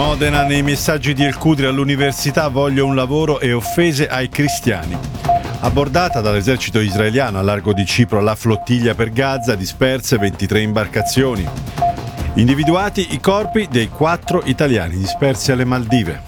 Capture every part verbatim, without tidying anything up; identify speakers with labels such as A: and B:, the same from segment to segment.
A: Modena, nei messaggi di El Kudri all'università, voglio un lavoro e offese ai cristiani. Abbordata dall'esercito israeliano a largo di Cipro la flottiglia per Gaza, disperse ventitré imbarcazioni. Individuati i corpi dei quattro italiani dispersi alle Maldive.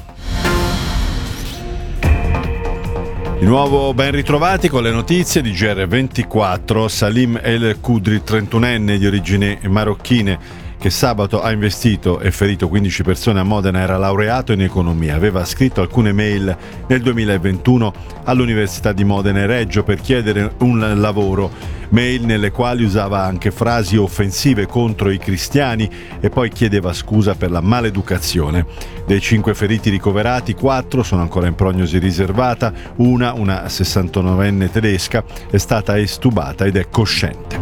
A: Di nuovo ben ritrovati con le notizie di G R ventiquattro. Salim El Kudri, trentunenne di origini marocchine, che sabato ha investito e ferito quindici persone a Modena, era laureato in economia. Aveva scritto alcune mail nel duemilaventuno all'Università di Modena e Reggio per chiedere un lavoro, mail nelle quali usava anche frasi offensive contro i cristiani e poi chiedeva scusa per la maleducazione. Dei cinque feriti ricoverati, quattro sono ancora in prognosi riservata, una, una sessantanovenne tedesca, è stata estubata ed è cosciente.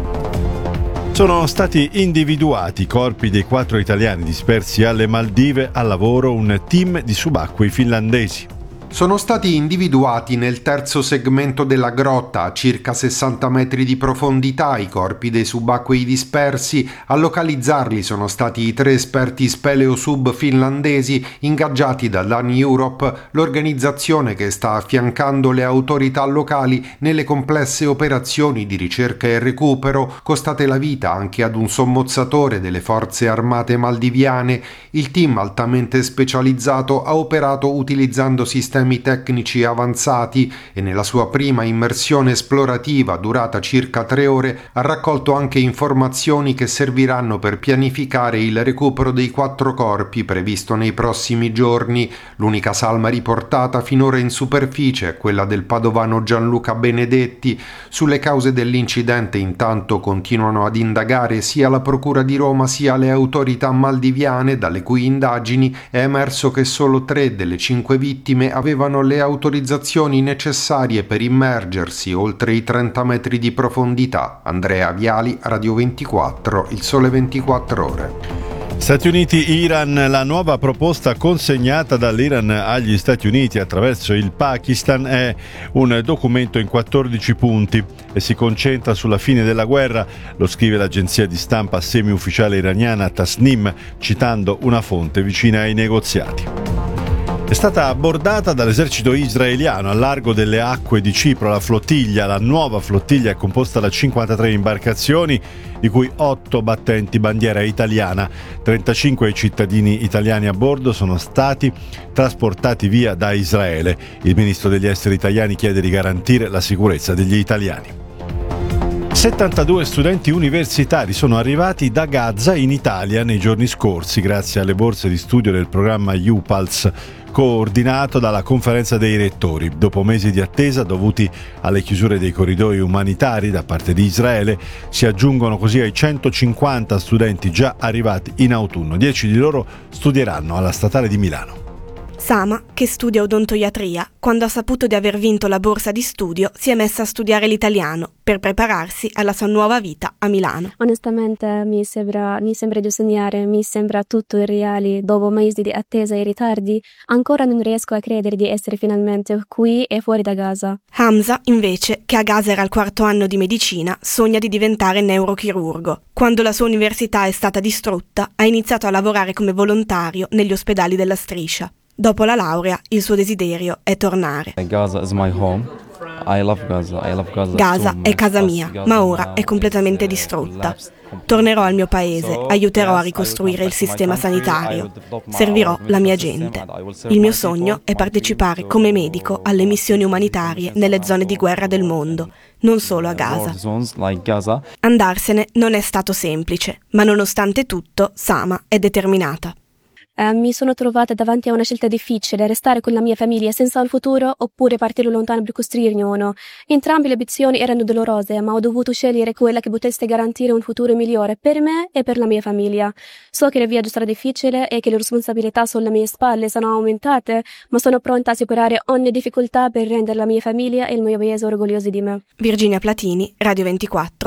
A: Sono stati individuati i corpi dei quattro italiani dispersi alle Maldive, al lavoro un team di subacquei finlandesi.
B: Sono stati individuati nel terzo segmento della grotta, a circa sessanta metri di profondità, i corpi dei subacquei dispersi. A localizzarli sono stati i tre esperti speleosub finlandesi ingaggiati da Dan Europe, l'organizzazione che sta affiancando le autorità locali nelle complesse operazioni di ricerca e recupero, costate la vita anche ad un sommozzatore delle forze armate maldiviane. Il team altamente specializzato ha operato utilizzando sistemi tecnici avanzati e nella sua prima immersione esplorativa, durata circa tre ore, ha raccolto anche informazioni che serviranno per pianificare il recupero dei quattro corpi previsto nei prossimi giorni. L'unica salma riportata finora in superficie è quella del padovano Gianluca Benedetti. Sulle cause dell'incidente intanto continuano ad indagare sia la Procura di Roma sia le autorità maldiviane, dalle cui indagini è emerso che solo tre delle cinque vittime avevano avevano le autorizzazioni necessarie per immergersi oltre i trenta metri di profondità. Andrea Viali, Radio ventiquattro, Il Sole ventiquattro Ore.
A: Stati Uniti-Iran, la nuova proposta consegnata dall'Iran agli Stati Uniti attraverso il Pakistan è un documento in quattordici punti e si concentra sulla fine della guerra, lo scrive l'agenzia di stampa semi-ufficiale iraniana Tasnim, citando una fonte vicina ai negoziati. È stata abbordata dall'esercito israeliano al largo delle acque di Cipro la flottiglia. La nuova flottiglia è composta da cinquantatré imbarcazioni, di cui otto battenti bandiera italiana. trentacinque cittadini italiani a bordo sono stati trasportati via da Israele. Il ministro degli esteri italiani chiede di garantire la sicurezza degli italiani. settantadue studenti universitari sono arrivati da Gaza in Italia nei giorni scorsi grazie alle borse di studio del programma U PALS, coordinato dalla Conferenza dei Rettori. Dopo mesi di attesa dovuti alle chiusure dei corridoi umanitari da parte di Israele, si aggiungono così ai centocinquanta studenti già arrivati in autunno. Dieci di loro studieranno alla Statale di Milano.
C: Sama, che studia odontoiatria, quando ha saputo di aver vinto la borsa di studio, si è messa a studiare l'italiano per prepararsi alla sua nuova vita a Milano.
D: Onestamente mi sembra, mi sembra di sognare, mi sembra tutto irreale. Dopo mesi di attesa e ritardi, ancora non riesco a credere di essere finalmente qui e fuori da Gaza.
C: Hamza, invece, che a Gaza era al quarto anno di medicina, sogna di diventare neurochirurgo. Quando la sua università è stata distrutta, ha iniziato a lavorare come volontario negli ospedali della Striscia. Dopo la laurea, il suo desiderio è tornare.
E: Gaza is my home. I love Gaza. I love Gaza.
C: Gaza è casa mia, ma ora è completamente distrutta. Tornerò al mio paese, aiuterò a ricostruire il sistema sanitario, servirò la mia gente. Il mio sogno è partecipare come medico alle missioni umanitarie nelle zone di guerra del mondo, non solo a Gaza. Andarsene non è stato semplice, ma nonostante tutto, Sama è determinata.
D: Eh, mi sono trovata davanti a una scelta difficile, restare con la mia famiglia senza un futuro oppure partire lontano per costruirne uno. Entrambe le opzioni erano dolorose, ma ho dovuto scegliere quella che potesse garantire un futuro migliore per me e per la mia famiglia. So che il viaggio sarà difficile e che le responsabilità sulle mie spalle saranno aumentate, ma sono pronta a superare ogni difficoltà per rendere la mia famiglia e il mio paese orgogliosi di me.
C: Virginia Platini, Radio ventiquattro.